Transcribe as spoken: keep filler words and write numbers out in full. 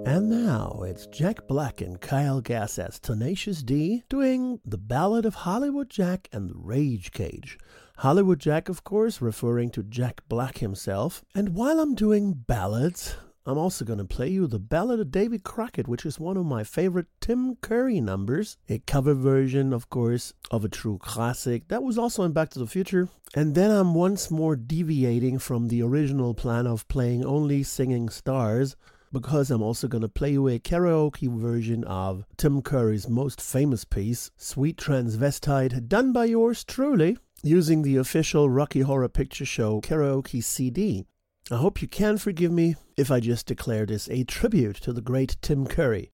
And now it's Jack Black and Kyle Gass as Tenacious D doing The Ballad of Hollywood Jack and the Rage Cage. Hollywood Jack, of course, referring to Jack Black himself. And while I'm doing ballads, I'm also going to play you the Ballad of Davy Crockett, which is one of my favorite Tim Curry numbers. A cover version, of course, of a true classic that was also in Back to the Future. And then I'm once more deviating from the original plan of playing only singing stars, because I'm also going to play you a karaoke version of Tim Curry's most famous piece, Sweet Transvestite, done by yours truly, using the official Rocky Horror Picture Show karaoke C D. I hope you can forgive me if I just declare this a tribute to the great Tim Curry.